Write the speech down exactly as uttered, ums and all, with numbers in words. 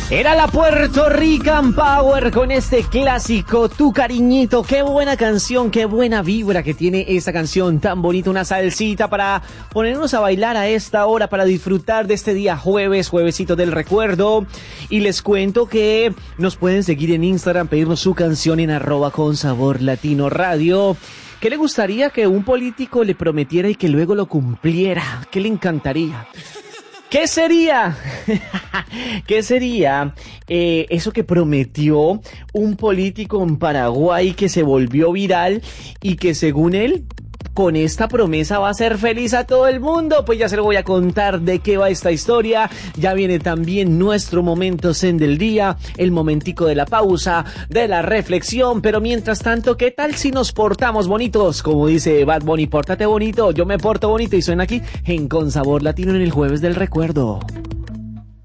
Era la Puerto Rican Power con este clásico, Tu Cariñito. Qué buena canción, qué buena vibra que tiene esta canción tan bonita, una salsita para ponernos a bailar a esta hora, para disfrutar de este día jueves, juevesito del recuerdo. Y les cuento que nos pueden seguir en Instagram, pedirnos su canción en arroba con sabor latino radio. ¿Qué le gustaría que un político le prometiera y que luego lo cumpliera? ¿Qué le encantaría? ¿Qué sería? ¿Qué sería eh, eso que prometió un político en Paraguay que se volvió viral y que según él, con esta promesa va a ser feliz a todo el mundo? Pues ya se lo voy a contar de qué va esta historia. Ya viene también nuestro momento zen del día, el momentico de la pausa, de la reflexión. Pero mientras tanto, ¿qué tal si nos portamos bonitos? Como dice Bad Bunny, pórtate bonito, yo me porto bonito y suena aquí en Con Sabor Latino en el Jueves del Recuerdo.